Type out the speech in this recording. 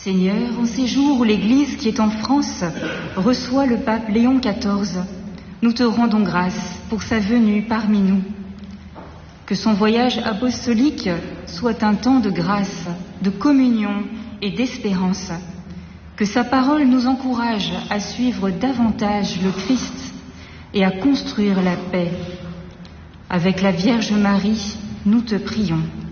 Seigneur, en ces jours où l'Église qui est en France reçoit le pape Léon XIV, nous te rendons grâce pour sa venue parmi nous. Que son voyage apostolique soit un temps de grâce, de communion et d'espérance. Que sa parole nous encourage à suivre davantage le Christ et à construire la paix. Avec la Vierge Marie, nous te prions.